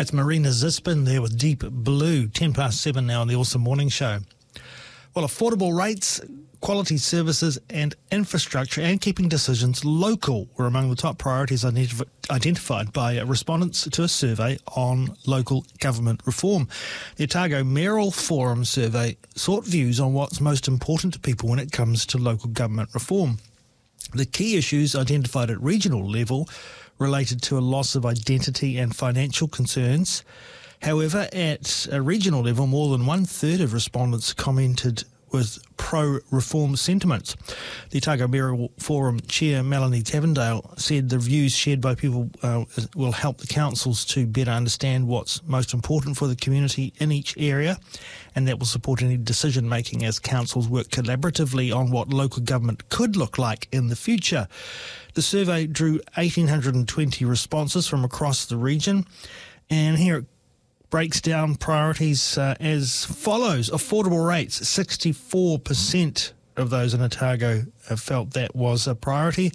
That's Marina Zispin there with Deep Blue, 7:10 now on the Awesome Morning Show. Well, affordable rates, quality services and infrastructure and keeping decisions local were among the top priorities identified by respondents to a survey on local government reform. The Otago Mayoral Forum survey sought views on what's most important to people when it comes to local government reform. The key issues identified at regional level related to a loss of identity and financial concerns. However, at a regional level, more than 1/3 of respondents commented with pro-reform sentiments. The Otago Mayoral Forum Chair Melanie Tavendale said the views shared by people will help the councils to better understand what's most important for the community in each area, and that will support any decision-making as councils work collaboratively on what local government could look like in the future. The survey drew 1,820 responses from across the region, and here it breaks down priorities as follows. Affordable rates, 64% of those in Otago felt that was a priority.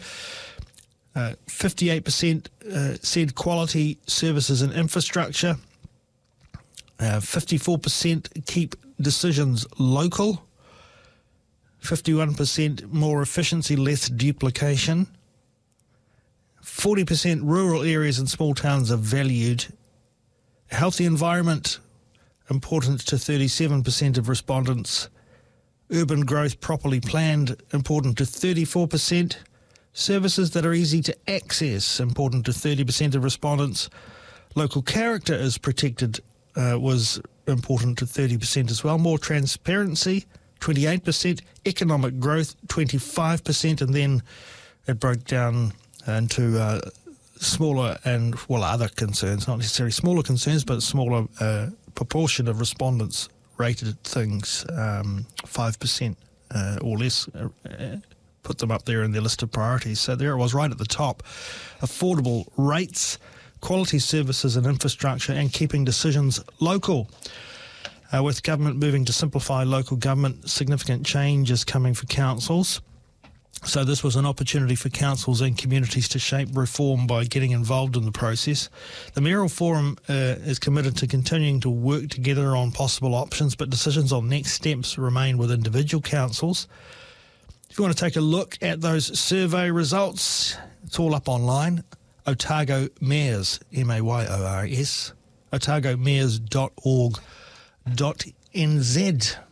58% said quality services and infrastructure. 54% keep decisions local. 51% more efficiency, less duplication. 40% rural areas and small towns are valued. Healthy environment, important to 37% of respondents. Urban growth properly planned, important to 34%. Services that are easy to access, important to 30% of respondents. Local character is protected, was important to 30% as well. More transparency, 28%. Economic growth, 25%. And then it broke down into smaller and, other concerns, not necessarily smaller concerns, but a smaller proportion of respondents rated things 5% or less, put them up there in their list of priorities. So there it was right at the top. Affordable rates, quality services and infrastructure, and keeping decisions local. With government moving to simplify local government, significant change is coming for councils. So this was an opportunity for councils and communities to shape reform by getting involved in the process. The Mayoral Forum is committed to continuing to work together on possible options, but decisions on next steps remain with individual councils. If you want to take a look at those survey results, it's all up online. Otago Mayors, Mayors, otagomayors.org.nz.